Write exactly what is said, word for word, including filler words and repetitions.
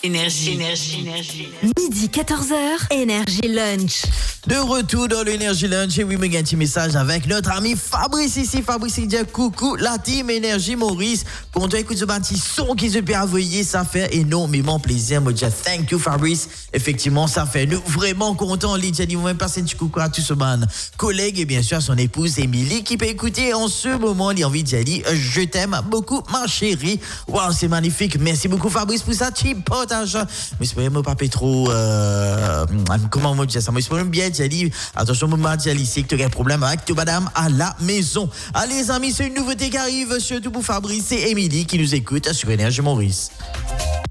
Énergie. Énergie. Énergie. Midi quatorze heures, Énergie Lunch. De retour dans l'Énergie Lunch, et oui, me gagne un petit message avec notre ami Fabrice ici. Fabrice, il dit coucou, la team Énergie Maurice. Quand on écoute ce petit son qui se peut envoyer, ça fait énormément plaisir. Moi, je dis thank you, Fabrice. Effectivement, ça fait nous vraiment contents. Il dit, on va passer un petit coucou à tout ce man collègue et bien sûr à son épouse Émilie qui peut écouter en ce moment. Il a envie de dire, je t'aime beaucoup, ma chérie. Waouh, c'est magnifique. Merci beaucoup, Fabrice, pour ça. Petit potage. Mais c'est pas trop, euh, comment on dit ça? Moi, c'est bien. J'ai dit, attention, maman, j'ai dit, c'est que tu as un problème avec ta madame à la maison. Allez, les amis, c'est une nouveauté qui arrive, surtout pour Fabrice et Émilie qui nous écoutent sur Énergie Maurice.